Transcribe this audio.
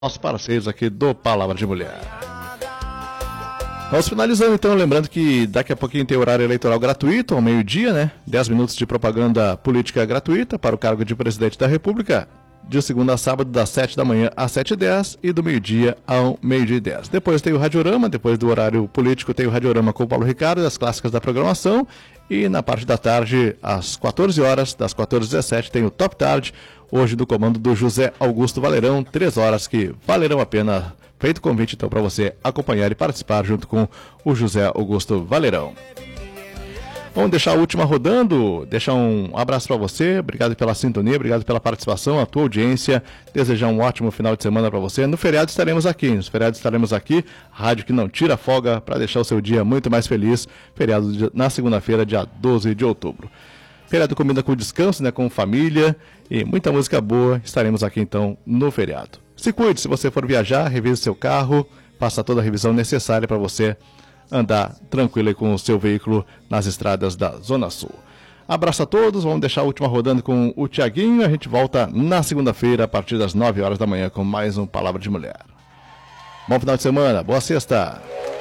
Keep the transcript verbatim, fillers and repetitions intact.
nossos parceiros aqui do Palavra de Mulher. Vamos finalizando então, lembrando que daqui a pouquinho tem horário eleitoral gratuito, ao meio-dia, né? dez minutos de propaganda política gratuita para o cargo de presidente da República, de segunda a sábado, das sete da manhã às sete e dez e do meio-dia ao meio-dia e dez. Depois tem o Radiorama, depois do horário político tem o Radiorama com o Paulo Ricardo, as clássicas da programação, e na parte da tarde, às quatorze horas, das quatorze às dezessete, tem o Top Tarde, hoje do comando do José Augusto Valerão, três horas que valerão a pena. Feito o convite então para você acompanhar e participar junto com o José Augusto Valerão. Vamos deixar a última rodando, deixar um abraço para você, obrigado pela sintonia, obrigado pela participação, a tua audiência, desejar um ótimo final de semana para você. No feriado estaremos aqui, nos feriados estaremos aqui, rádio que não tira folga para deixar o seu dia muito mais feliz, feriado na segunda-feira, dia doze de outubro. Feriado combina com descanso, né, com família e muita música boa, estaremos aqui então no feriado. Se cuide, se você for viajar, revise seu carro, faça toda a revisão necessária para você andar tranquilo aí com o seu veículo nas estradas da Zona Sul. Abraço a todos, vamos deixar a última rodando com o Tiaguinho, a gente volta na segunda-feira a partir das nove horas da manhã com mais um Palavra de Mulher. Bom final de semana, boa sexta!